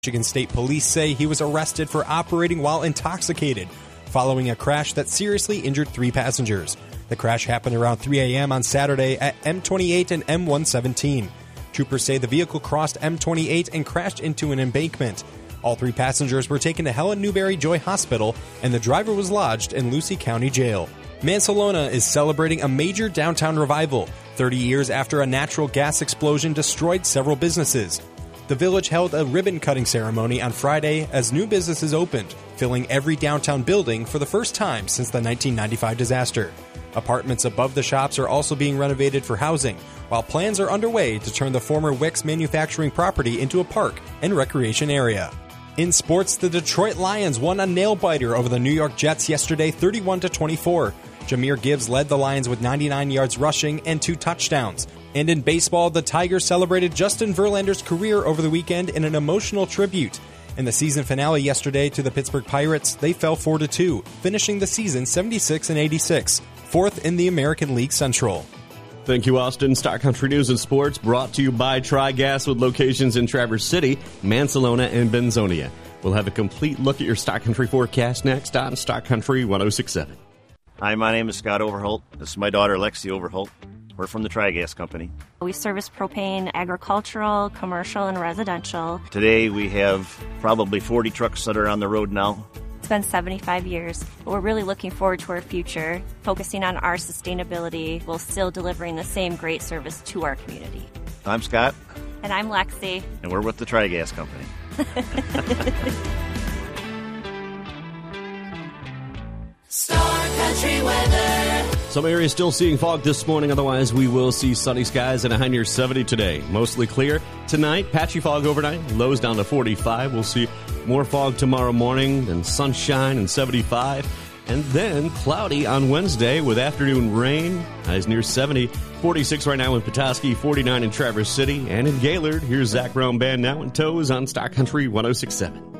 Michigan State Police say he was arrested for operating while intoxicated following a crash that seriously injured 3 passengers. The crash happened around 3 a.m. on Saturday at M28 and M117. Troopers say the vehicle crossed M28 and crashed into an embankment. All 3 passengers were taken to Helen Newberry Joy Hospital, and the driver was lodged in Lucey County Jail. Mancelona is celebrating a major downtown revival, 30 years after a natural gas explosion destroyed several businesses. The village held a ribbon-cutting ceremony on Friday as new businesses opened, filling every downtown building for the first time since the 1995 disaster. Apartments above the shops are also being renovated for housing, while plans are underway to turn the former Wicks manufacturing property into a park and recreation area. In sports, the Detroit Lions won a nail-biter over the New York Jets yesterday 31-24. Jahmyr Gibbs led the Lions with 99 yards rushing and 2 touchdowns. And in baseball, the Tigers celebrated Justin Verlander's career over the weekend in an emotional tribute. In the season finale yesterday to the Pittsburgh Pirates, they fell 4-2, finishing the season 76-86, 4th in the American League Central. Thank you, Austin. Star Country News and Sports brought to you by Tri-Gas with locations in Traverse City, Mancelona, and Benzonia. We'll have a complete look at your Star Country forecast next on Star Country 106.7. Hi, my name is Scott Overholt. This is my daughter, Lexi Overholt. We're from the Tri-Gas Company. We service propane, agricultural, commercial, and residential. Today we have probably 40 trucks that are on the road now. It's been 75 years. We're really looking forward to our future, focusing on our sustainability while still delivering the same great service to our community. I'm Scott. And I'm Lexi. And we're with the Tri-Gas Company. Star Country weather. Some areas still seeing fog this morning. Otherwise, we will see sunny skies and a high near 70 today. Mostly clear. Tonight, patchy fog overnight. Lows down to 45. We'll see more fog tomorrow morning, then sunshine and 75. And then cloudy on Wednesday with afternoon rain. Highs near 70. 46 right now in Petoskey, 49 in Traverse City. And in Gaylord, here's Zach Brown Band now in tows on Star Country 106.7.